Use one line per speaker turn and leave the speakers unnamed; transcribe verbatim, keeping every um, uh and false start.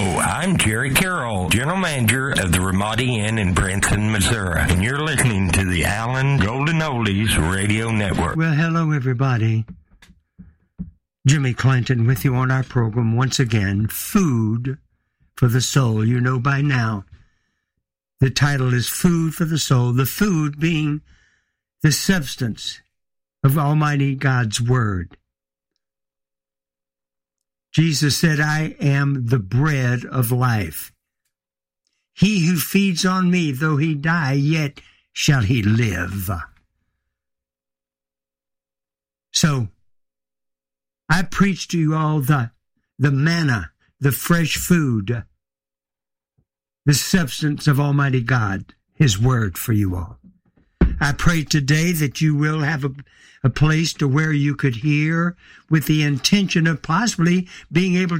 Hello, I'm Jerry Carroll, General Manager of the Ramadi Inn in Branson, Missouri, and you're listening to the Allen Golden Oldies Radio Network.
Well, hello, everybody. Jimmy Clinton with you on our program once again, Food for the Soul. You know by now, the title is Food for the Soul, the food being the substance of Almighty God's Word. Jesus said, I am the bread of life. He who feeds on me, though he die, yet shall he live. So, I preach to you all the, the manna, the fresh food, the substance of Almighty God, His Word for you all. I pray today that you will have a, a place to where you could hear with the intention of possibly being able